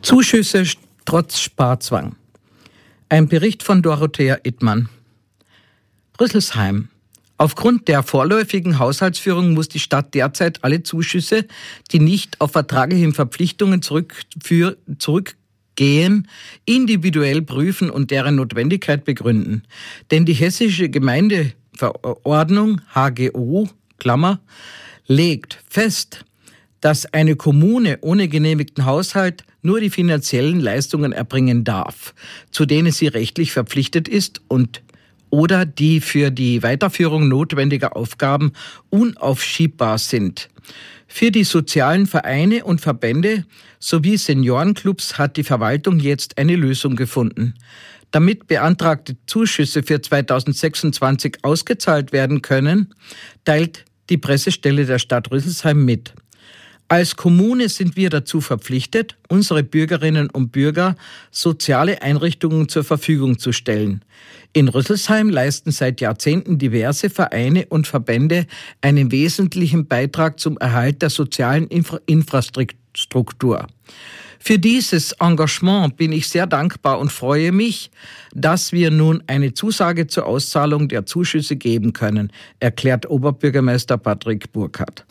Zuschüsse trotz Sparzwang. Ein Bericht von Dorothea Ittmann. Rüsselsheim. Aufgrund der vorläufigen Haushaltsführung muss die Stadt derzeit alle Zuschüsse, die nicht auf vertraglichen Verpflichtungen zurückgehen, individuell prüfen und deren Notwendigkeit begründen. Denn die hessische Gemeindeverordnung HGO, legt fest, dass eine Kommune ohne genehmigten Haushalt nur die finanziellen Leistungen erbringen darf, zu denen sie rechtlich verpflichtet ist oder die für die Weiterführung notwendiger Aufgaben unaufschiebbar sind. Für die sozialen Vereine und Verbände sowie Seniorenclubs hat die Verwaltung jetzt eine Lösung gefunden. Damit beantragte Zuschüsse für 2026 ausgezahlt werden können, teilt die Pressestelle der Stadt Rüsselsheim mit. Als Kommune sind wir dazu verpflichtet, unsere Bürgerinnen und Bürger soziale Einrichtungen zur Verfügung zu stellen. In Rüsselsheim leisten seit Jahrzehnten diverse Vereine und Verbände einen wesentlichen Beitrag zum Erhalt der sozialen Infrastruktur. Für dieses Engagement bin ich sehr dankbar und freue mich, dass wir nun eine Zusage zur Auszahlung der Zuschüsse geben können, erklärt Oberbürgermeister Patrick Burkhardt.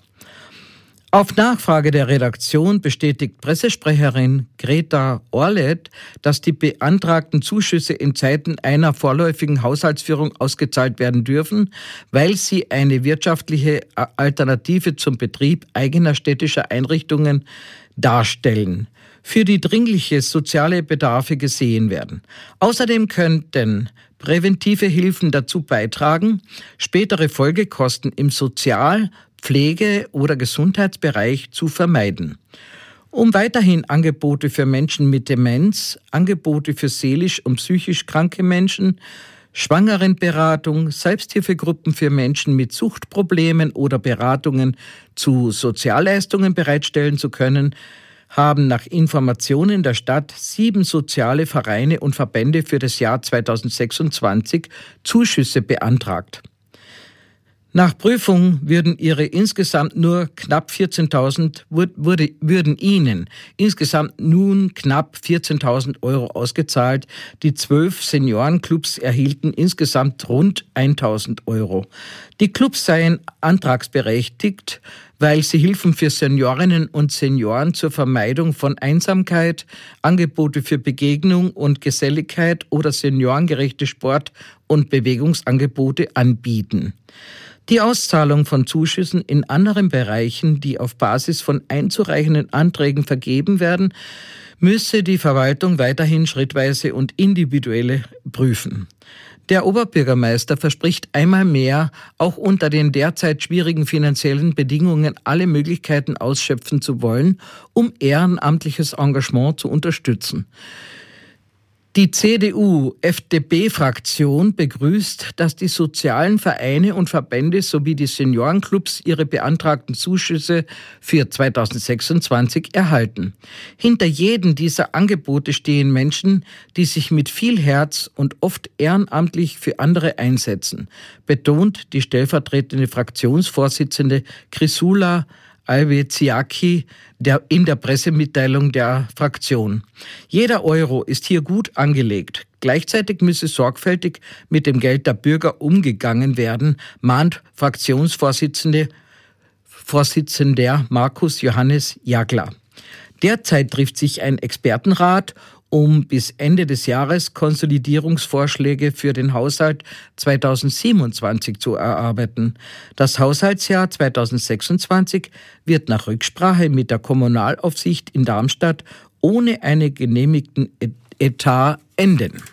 Auf Nachfrage der Redaktion bestätigt Pressesprecherin Greta Orlet, dass die beantragten Zuschüsse in Zeiten einer vorläufigen Haushaltsführung ausgezahlt werden dürfen, weil sie eine wirtschaftliche Alternative zum Betrieb eigener städtischer Einrichtungen darstellen, für die dringliche soziale Bedarfe gesehen werden. Außerdem könnten präventive Hilfen dazu beitragen, spätere Folgekosten im Pflege- oder Gesundheitsbereich zu vermeiden. Um weiterhin Angebote für Menschen mit Demenz, Angebote für seelisch und psychisch kranke Menschen, Schwangerenberatung, Selbsthilfegruppen für Menschen mit Suchtproblemen oder Beratungen zu Sozialleistungen bereitstellen zu können, haben nach Informationen der Stadt 7 soziale Vereine und Verbände für das Jahr 2026 Zuschüsse beantragt. Nach Prüfung würden ihnen insgesamt nun knapp 14.000 Euro ausgezahlt. Die 12 Seniorenclubs erhielten insgesamt rund 1.000 Euro. Die Clubs seien antragsberechtigt, weil sie Hilfen für Seniorinnen und Senioren zur Vermeidung von Einsamkeit, Angebote für Begegnung und Geselligkeit oder seniorengerechte Sport- und Bewegungsangebote anbieten. Die Auszahlung von Zuschüssen in anderen Bereichen, die auf Basis von einzureichenden Anträgen vergeben werden, müsse die Verwaltung weiterhin schrittweise und individuell prüfen. Der Oberbürgermeister verspricht einmal mehr, auch unter den derzeit schwierigen finanziellen Bedingungen alle Möglichkeiten ausschöpfen zu wollen, um ehrenamtliches Engagement zu unterstützen. Die CDU-FDP-Fraktion begrüßt, dass die sozialen Vereine und Verbände sowie die Seniorenclubs ihre beantragten Zuschüsse für 2026 erhalten. Hinter jedem dieser Angebote stehen Menschen, die sich mit viel Herz und oft ehrenamtlich für andere einsetzen, betont die stellvertretende Fraktionsvorsitzende Chrysula Alveziaki in der Pressemitteilung der Fraktion. Jeder Euro ist hier gut angelegt. Gleichzeitig müsse sorgfältig mit dem Geld der Bürger umgegangen werden, mahnt Fraktionsvorsitzender Markus Johannes Jagler. Derzeit trifft sich ein Expertenrat, um bis Ende des Jahres Konsolidierungsvorschläge für den Haushalt 2027 zu erarbeiten. Das Haushaltsjahr 2026 wird nach Rücksprache mit der Kommunalaufsicht in Darmstadt ohne einen genehmigten Etat enden.